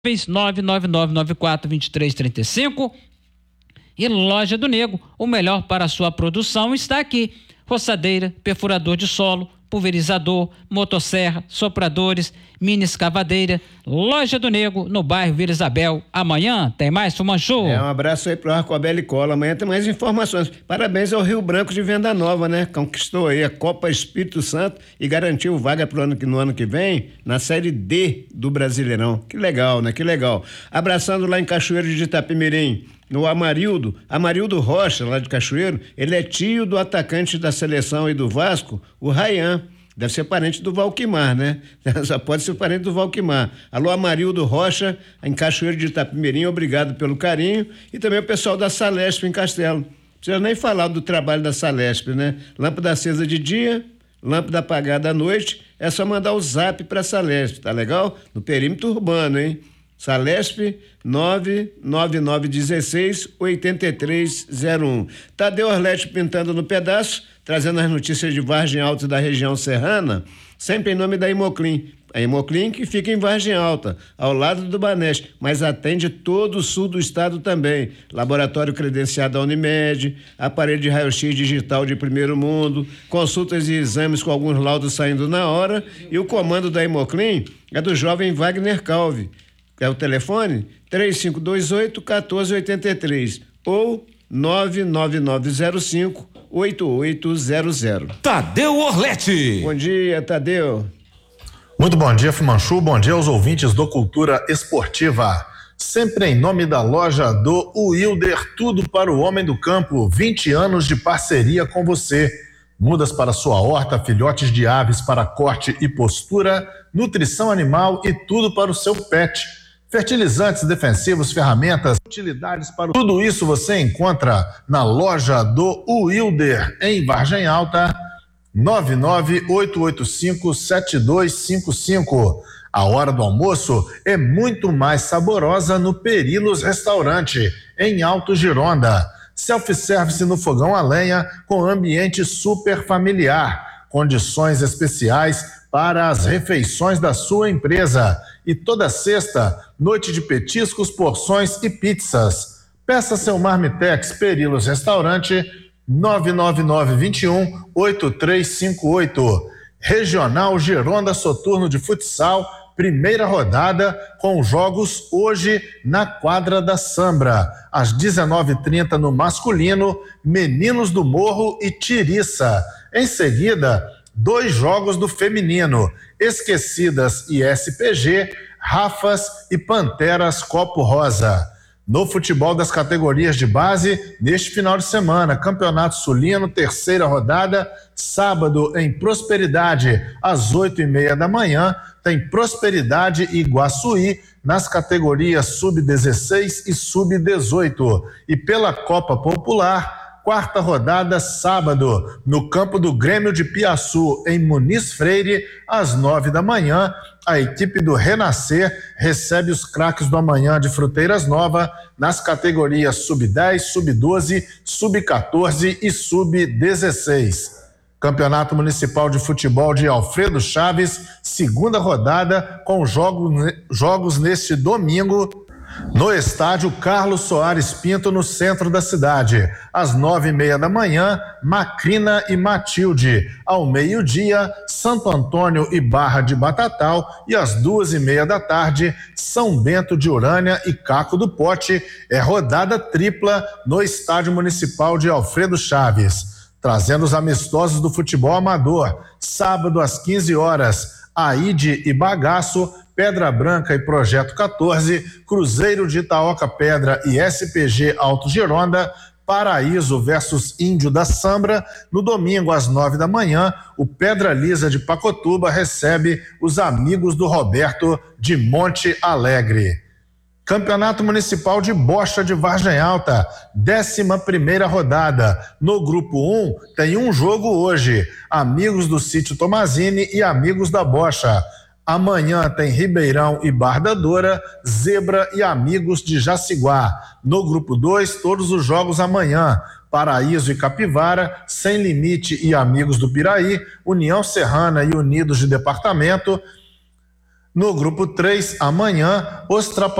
999942335. E Loja do Nego, o melhor para a sua produção está aqui: roçadeira, perfurador de solo, pulverizador, motosserra, sopradores, mini escavadeira. Loja do Nego, no bairro Vila Isabel. Amanhã tem mais Fumanchu. Um abraço aí pro Arcobel e Cola. Amanhã tem mais informações. Parabéns ao Rio Branco de Venda Nova, né? Conquistou aí a Copa Espírito Santo e garantiu vaga no ano que vem na Série D do Brasileirão. Que legal, né? Que legal. Abraçando lá em Cachoeiro de Itapemirim, no Amarildo Rocha, lá de Cachoeiro. Ele é tio do atacante da seleção e do Vasco, o Rayan. Deve ser parente do Valquimar, né? Só pode ser parente do Valquimar. Alô, Amarildo Rocha, em Cachoeiro de Itapemirim, obrigado pelo carinho. E também o pessoal da Salesp em Castelo. Não precisa nem falar do trabalho da Salesp, né? Lâmpada acesa de dia, lâmpada apagada à noite. É só mandar o zap pra Salesp, tá legal? No perímetro urbano, hein? Salesp 99916-8301. Tadeu Orlete pintando no pedaço, trazendo as notícias de Vargem Alta e da região serrana, sempre em nome da Imoclin. A Imoclin que fica em Vargem Alta, ao lado do Banespa, mas atende todo o sul do estado também. Laboratório credenciado da Unimed, aparelho de raio-x digital de primeiro mundo, consultas e exames com alguns laudos saindo na hora, e o comando da Imoclin é do jovem Wagner Calvi. É o telefone 3528-1483 ou 99905-8800. Tadeu Orlete. Bom dia, Tadeu. Muito bom dia, Fumanchu. Bom dia aos ouvintes do Cultura Esportiva. Sempre em nome da loja do Wilder, tudo para o homem do campo. 20 anos de parceria com você. Mudas para sua horta, filhotes de aves para corte e postura, nutrição animal e tudo para o seu pet. Fertilizantes defensivos, ferramentas, utilidades para tudo isso você encontra na loja do Wilder, em Vargem Alta, 99885-7255. A hora do almoço é muito mais saborosa no Perilos Restaurante, em Alto Gironda. Self-service no fogão a lenha com ambiente super familiar. Condições especiais para as refeições da sua empresa. E toda sexta, noite de petiscos, porções e pizzas. Peça seu Marmitex Perilos Restaurante, 99921-8358. Regional Gironda Soturno de Futsal, primeira rodada, com jogos hoje na quadra da Sambra. Às 19h30 no masculino, Meninos do Morro e Tiriça. Em seguida, 2 jogos do feminino, Esquecidas e SPG, Rafas e Panteras Copo Rosa. No futebol das categorias de base, neste final de semana, Campeonato Sulino, terceira rodada, sábado em Prosperidade, às 8h30 da manhã, tem Prosperidade e Iguaçuí nas categorias Sub-16 e Sub-18. E pela Copa Popular, quarta rodada, sábado, no campo do Grêmio de Piaçu, em Muniz Freire, às 9h da manhã, a equipe do Renascer recebe os craques do amanhã de Fruteiras Nova nas categorias Sub-10, Sub-12, Sub-14 e Sub-16. Campeonato Municipal de Futebol de Alfredo Chaves, segunda rodada, com jogos neste domingo, no estádio Carlos Soares Pinto, no centro da cidade. Às 9h30 da manhã, Macrina e Matilde. Ao meio-dia, Santo Antônio e Barra de Batatal. E às 2h30 da tarde, São Bento de Urânia e Caco do Pote. É rodada tripla no estádio municipal de Alfredo Chaves. Trazendo os amistosos do futebol amador. Sábado às 15 horas, Aide e Bagaço, Pedra Branca e Projeto 14, Cruzeiro de Itaoca Pedra e SPG Alto Gironda, Paraíso versus Índio da Sambra. No domingo, às 9h da manhã, o Pedra Lisa de Pacotuba recebe os amigos do Roberto de Monte Alegre. Campeonato Municipal de Bocha de Vargem Alta, 11ª rodada. No grupo 1, tem um jogo hoje. Amigos do Sítio Tomazini e Amigos da Bocha. Amanhã tem Ribeirão e Bardadoura, Zebra e Amigos de Jaciguá. No grupo 2, todos os jogos amanhã. Paraíso e Capivara, Sem Limite e Amigos do Piraí, União Serrana e Unidos de Departamento, No grupo 3, amanhã, os